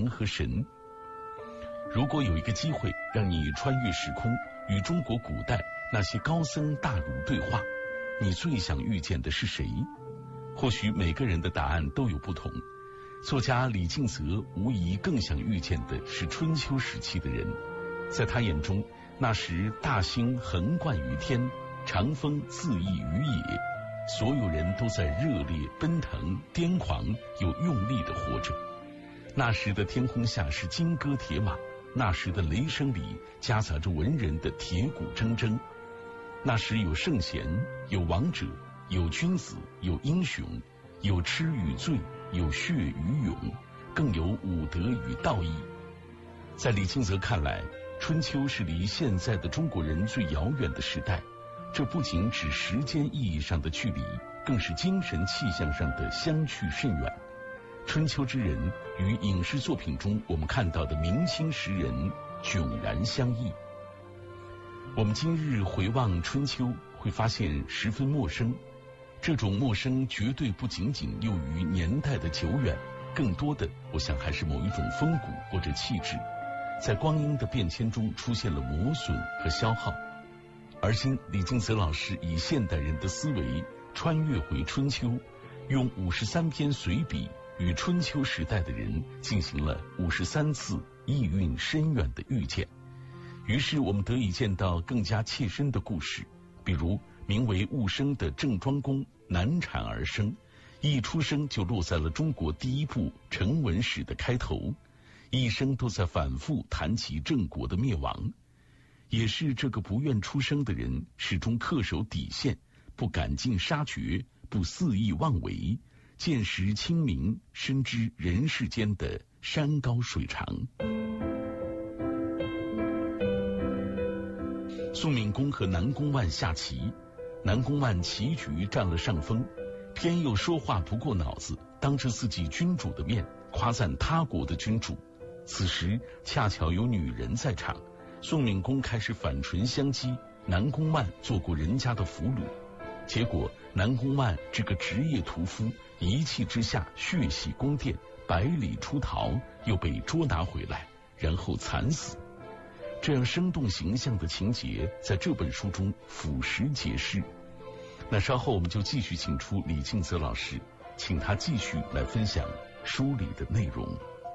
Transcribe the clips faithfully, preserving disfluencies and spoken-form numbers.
人和神。如果有一个机会让你穿越时空，与中国古代那些高僧大儒对话，你最想遇见的是谁？或许每个人的答案都有不同。作家李敬则无疑更想遇见的是春秋时期的人，在他眼中，那时大兴横贯于天，长风恣意于野，所有人都在热烈奔腾癫狂又用力地活着。那时的天空下是金戈铁马，那时的雷声里夹杂着文人的铁骨铮铮。那时有圣贤，有王者，有君子，有英雄，有痴与醉，有血与勇，更有武德与道义。在李敬则看来，春秋是离现在的中国人最遥远的时代，这不仅指时间意义上的距离，更是精神气象上的相去甚远。春秋之人与影视作品中我们看到的明清时人迥然相异。我们今日回望春秋，会发现十分陌生。这种陌生绝对不仅仅囿于年代的久远，更多的我想还是某一种风骨或者气质，在光阴的变迁中出现了磨损和消耗。而今李敬则老师以现代人的思维穿越回春秋，用五十三篇随笔与春秋时代的人进行了五十三次意蕴深远的遇见，于是我们得以见到更加切身的故事，比如名为戊生的郑庄公难产而生，一出生就落在了中国第一部成文史的开头，一生都在反复谈及郑国的灭亡。也是这个不愿出生的人，始终恪守底线，不赶尽杀绝，不肆意妄为，见识清明，深知人世间的山高水长。宋闵公和南宫万下棋，南宫万棋局占了上风，偏又说话不过脑子，当着自己君主的面夸赞他国的君主。此时恰巧有女人在场，宋闵公开始反唇相讥，南宫万做过人家的俘虏，结果南宫万这个职业屠夫一气之下血洗宫殿，百里出逃，又被捉拿回来，然后惨死。这样生动形象的情节在这本书中俯拾皆是。那稍后我们就继续请出李敬则老师，请他继续来分享书里的内容。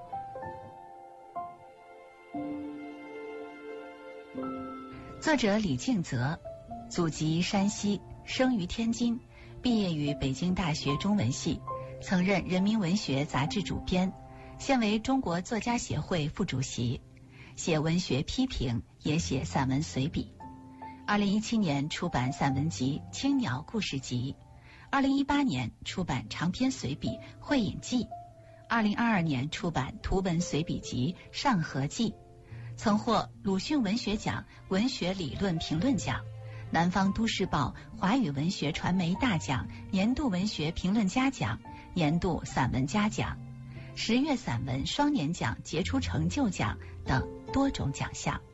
作者李敬则，祖籍山西，生于天津，毕业于北京大学中文系，曾任人民文学杂志主编，现为中国作家协会副主席，写文学批评，也写散文随笔。二零一七年出版散文集《青鸟故事集》，二零一八年出版长篇随笔《会饮记》，二零二二年出版图文随笔集《上河记》，曾获鲁迅文学奖文学理论评论奖、南方都市报华语文学传媒大奖年度文学评论家奖、年度散文家奖、十月散文双年奖杰出成就奖等多种奖项。